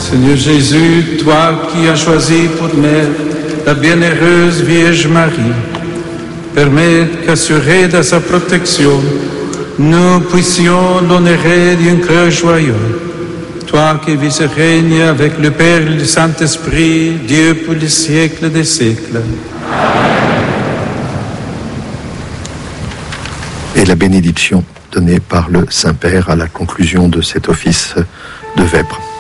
Seigneur Jésus, toi qui as choisi pour mère la bienheureuse Vierge Marie, permets qu'assurés de sa protection, nous puissions l'honorer d'un cœur joyeux. Toi qui vis et règnes avec le Père et le Saint-Esprit, Dieu pour les siècles des siècles. Et la bénédiction donnée par le Saint-Père à la conclusion de cet office de vêpres.